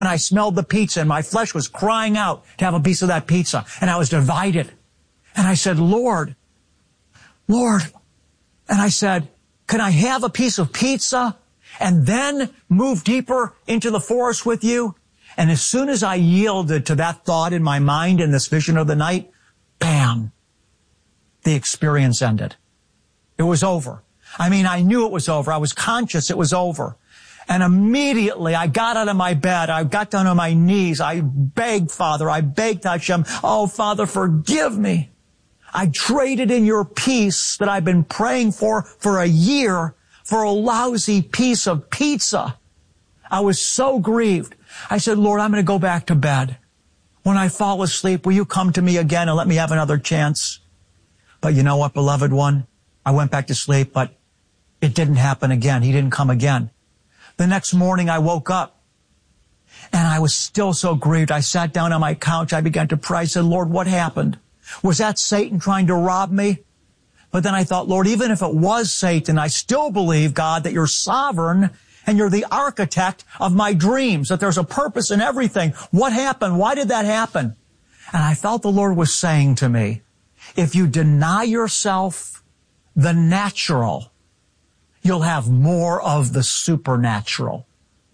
and I smelled the pizza, and my flesh was crying out to have a piece of that pizza, and I was divided. And I said, Lord, and I said, can I have a piece of pizza and then move deeper into the forest with you? And as soon as I yielded to that thought in my mind in this vision of the night, bam, the experience ended. It was over. I mean, I knew it was over. I was conscious it was over. And immediately I got out of my bed. I got down on my knees. I begged Father. I begged Hashem, oh, Father, forgive me. I traded in your peace that I've been praying for a year for a lousy piece of pizza. I was so grieved. I said, Lord, I'm going to go back to bed. When I fall asleep, will you come to me again and let me have another chance? But you know what, beloved one? I went back to sleep, but it didn't happen again. He didn't come again. The next morning I woke up and I was still so grieved. I sat down on my couch. I began to pray. I said, Lord, what happened? Was that Satan trying to rob me? But then I thought, Lord, even if it was Satan, I still believe, God, that you're sovereign and you're the architect of my dreams, that there's a purpose in everything. What happened? Why did that happen? And I felt the Lord was saying to me, if you deny yourself the natural, you'll have more of the supernatural.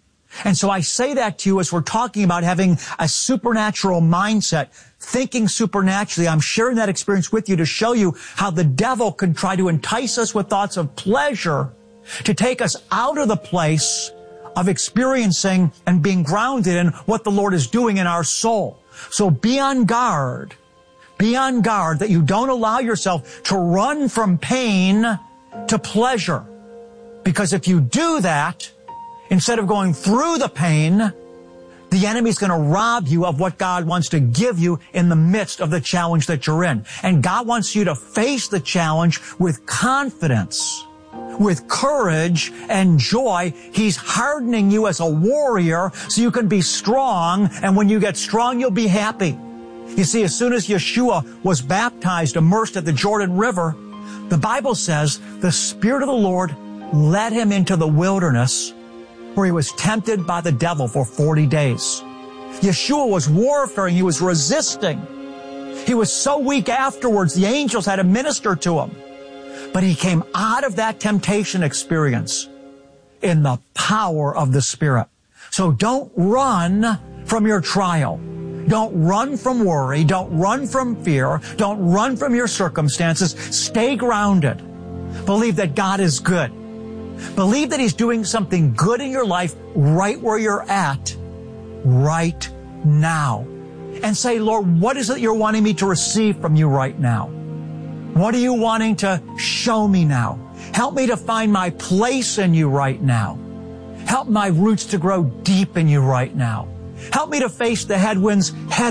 And so I say that to you as we're talking about having a supernatural mindset, thinking supernaturally. I'm sharing that experience with you to show you how the devil can try to entice us with thoughts of pleasure to take us out of the place of experiencing and being grounded in what the Lord is doing in our soul. So be on guard. Be on guard that you don't allow yourself to run from pain to pleasure. Because if you do that, instead of going through the pain, the enemy's going to rob you of what God wants to give you in the midst of the challenge that you're in. And God wants you to face the challenge with confidence, with courage and joy. He's hardening you as a warrior so you can be strong. And when you get strong, you'll be happy. You see, as soon as Yeshua was baptized, immersed at the Jordan River, the Bible says the Spirit of the Lord led him into the wilderness where he was tempted by the devil for 40 days. Yeshua was warfaring. He was resisting. He was so weak afterwards, the angels had to minister to him. But he came out of that temptation experience in the power of the Spirit. So don't run from your trial. Don't run from worry. Don't run from fear. Don't run from your circumstances. Stay grounded. Believe that God is good. Believe that He's doing something good in your life right where you're at, right now. And say, Lord, what is it you're wanting me to receive from you right now? What are you wanting to show me now? Help me to find my place in you right now. Help my roots to grow deep in you right now. Help me to face the headwinds head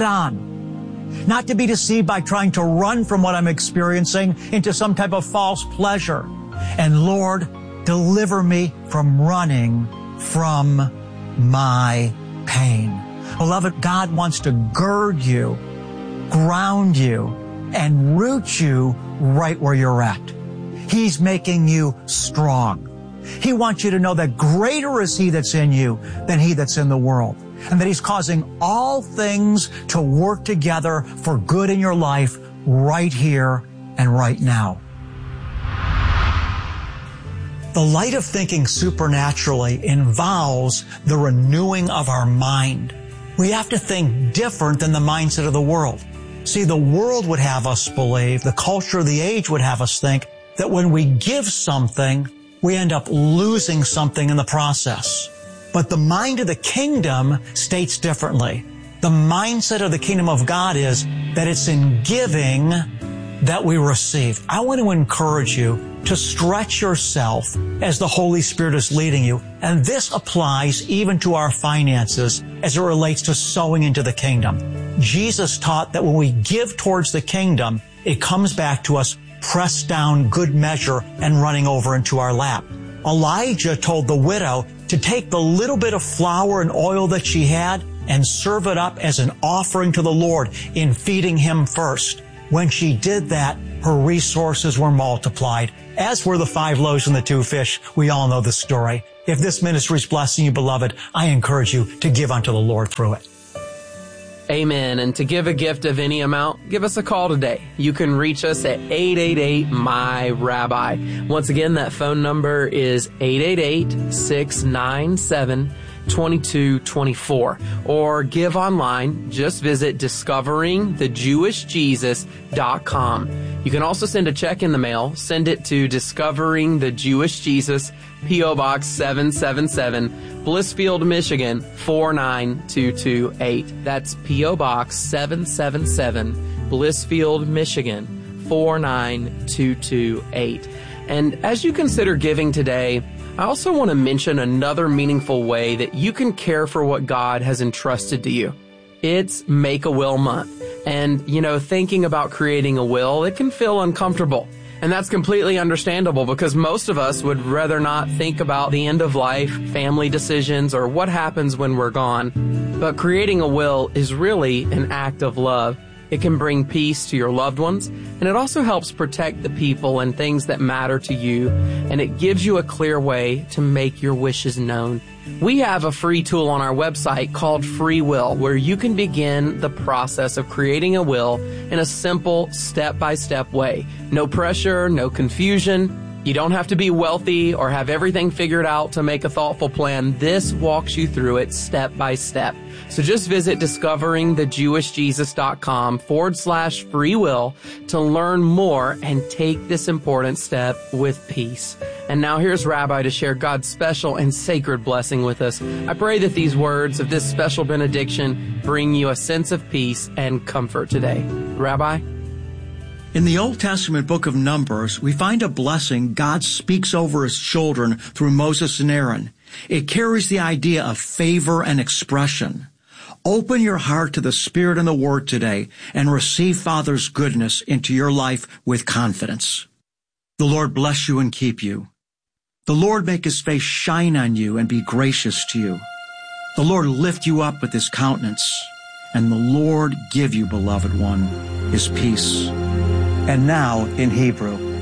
on. Not to be deceived by trying to run from what I'm experiencing into some type of false pleasure. And Lord, deliver me from running from my pain. Beloved, God wants to gird you, ground you, and root you right where you're at. He's making you strong. He wants you to know that greater is He that's in you than he that's in the world, and that He's causing all things to work together for good in your life right here and right now. The light of thinking supernaturally involves the renewing of our mind. We have to think different than the mindset of the world. See, the world would have us believe, the culture of the age would have us think, that when we give something, we end up losing something in the process. But the mind of the kingdom states differently. The mindset of the kingdom of God is that it's in giving that we receive. I want to encourage you to stretch yourself as the Holy Spirit is leading you. And this applies even to our finances as it relates to sowing into the kingdom. Jesus taught that when we give towards the kingdom, it comes back to us pressed down, good measure, and running over into our lap. Elijah told the widow to take the little bit of flour and oil that she had and serve it up as an offering to the Lord in feeding Him first. When she did that, her resources were multiplied, as were the 5 loaves and the 2 fish. We all know the story. If this ministry is blessing you, beloved, I encourage you to give unto the Lord through it. Amen. And to give a gift of any amount, give us a call today. You can reach us at 888-MY-RABBI. Once again, that phone number is 888-697-2224. Or give online. Just visit discoveringthejewishjesus.com. You can also send a check in the mail. Send it to Discovering the Jewish Jesus, P.O. Box 777, Blissfield, Michigan 49228. That's P.O. Box 777, Blissfield, Michigan 49228. And as you consider giving today, I also want to mention another meaningful way that you can care for what God has entrusted to you. It's Make a Will Month. And, thinking about creating a will, it can feel uncomfortable. And that's completely understandable because most of us would rather not think about the end of life, family decisions, or what happens when we're gone. But creating a will is really an act of love. It can bring peace to your loved ones, and it also helps protect the people and things that matter to you, and it gives you a clear way to make your wishes known. We have a free tool on our website called Free Will, where you can begin the process of creating a will in a simple, step-by-step way. No pressure, no confusion. You don't have to be wealthy or have everything figured out to make a thoughtful plan. This walks you through it step by step. So just visit discoveringthejewishjesus.com/free will to learn more and take this important step with peace. And now here's Rabbi to share God's special and sacred blessing with us. I pray that these words of this special benediction bring you a sense of peace and comfort today. Rabbi? In the Old Testament book of Numbers, we find a blessing God speaks over his children through Moses and Aaron. It carries the idea of favor and expression. Open your heart to the Spirit and the Word today and receive Father's goodness into your life with confidence. The Lord bless you and keep you. The Lord make his face shine on you and be gracious to you. The Lord lift you up with his countenance, and the Lord give you, beloved one, his peace. And now in Hebrew.